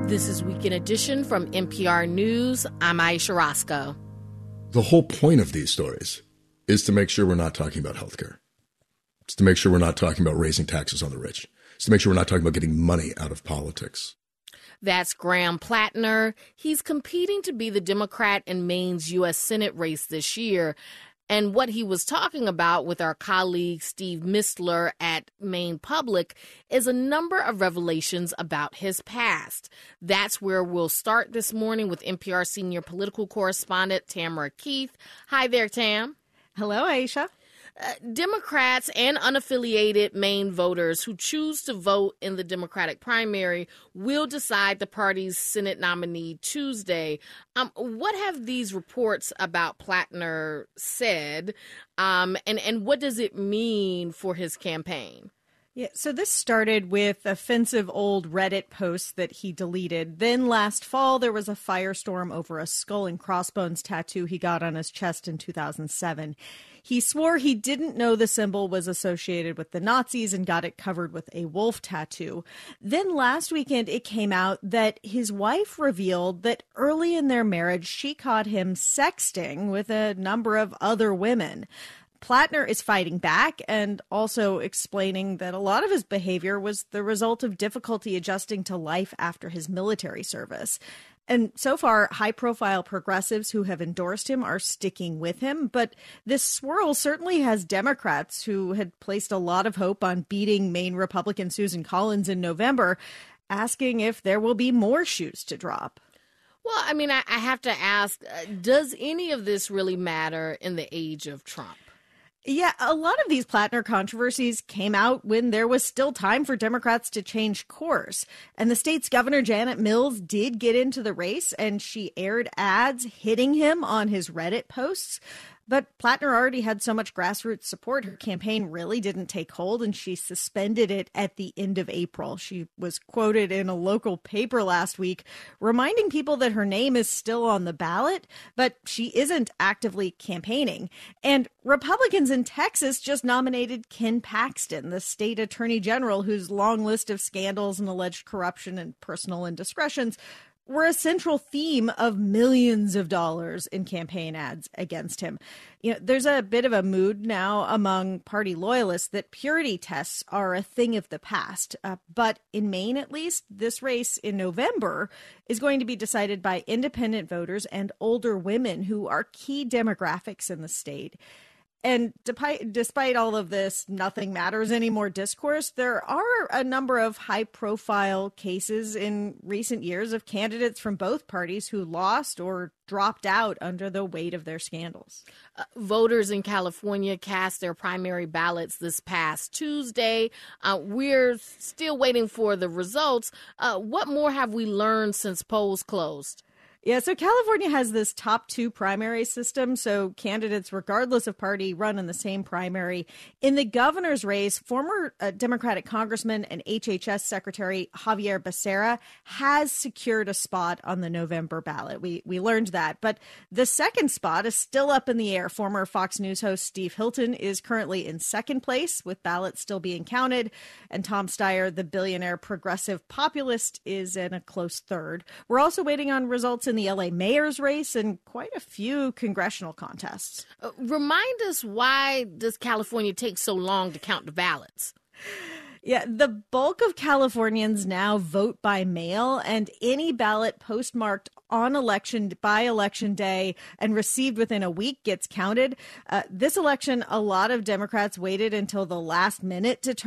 This is Weekend Edition from NPR News. I'm Aisha Roscoe. The whole point of these stories is to make sure we're not talking about healthcare. It's to make sure we're not talking about raising taxes on the rich. It's to make sure we're not talking about getting money out of politics. That's Graham Plattner. He's competing to be the Democrat in Maine's U.S. Senate race this year. And what he was talking about with our colleague Steve Mistler at Maine Public is a number of revelations about his past. That's where we'll start this morning with NPR senior political correspondent Tamara Keith. Hi there, Tam. Hello, Aisha. Democrats and unaffiliated Maine voters who choose to vote in the Democratic primary will decide the party's Senate nominee Tuesday. What have these reports about Plattner said, and what does it mean for his campaign? Yeah, so this started with offensive old Reddit posts that he deleted. Then last fall, there was a firestorm over a skull and crossbones tattoo he got on his chest in 2007. He swore he didn't know the symbol was associated with the Nazis and got it covered with a wolf tattoo. Then last weekend, it came out that his wife revealed that early in their marriage, she caught him sexting with a number of other women. Plattner is fighting back and also explaining that a lot of his behavior was the result of difficulty adjusting to life after his military service. And so far, high-profile progressives who have endorsed him are sticking with him. But this swirl certainly has Democrats who had placed a lot of hope on beating Maine Republican Susan Collins in November, asking if there will be more shoes to drop. Well, I mean, I have to ask, does any of this really matter in the age of Trump? Yeah, a lot of these Plattner controversies came out when there was still time for Democrats to change course. And the state's Governor Janet Mills did get into the race, and she aired ads hitting him on his Reddit posts. But Plattner already had so much grassroots support, her campaign really didn't take hold, and she suspended it at the end of April. She was quoted in a local paper last week, reminding people that her name is still on the ballot, but she isn't actively campaigning. And Republicans in Texas just nominated Ken Paxton, the state attorney general, whose long list of scandals and alleged corruption and personal indiscretions were a central theme of millions of dollars in campaign ads against him. You know, there's a bit of a mood now among party loyalists that purity tests are a thing of the past. But in Maine, at least, this race in November is going to be decided by independent voters and older women who are key demographics in the state. And despite all of this nothing matters anymore discourse, there are a number of high-profile cases in recent years of candidates from both parties who lost or dropped out under the weight of their scandals. Voters in California cast their primary ballots this past Tuesday. We're still waiting for the results. What more have we learned since polls closed? Yeah, so California has this top two primary system, so candidates, regardless of party, run in the same primary. In the governor's race, former Democratic Congressman and HHS Secretary Xavier Becerra has secured a spot on the November ballot. We learned that. But the second spot is still up in the air. Former Fox News host Steve Hilton is currently in second place, with ballots still being counted. And Tom Steyer, the billionaire progressive populist, is in a close third. We're also waiting on results in the LA mayor's race and quite a few congressional contests. Remind us, why does California take so long to count the ballots? Yeah, the bulk of Californians now vote by mail, and any ballot postmarked on by election day and received within a week gets counted. This election, a lot of Democrats waited until the last minute to turn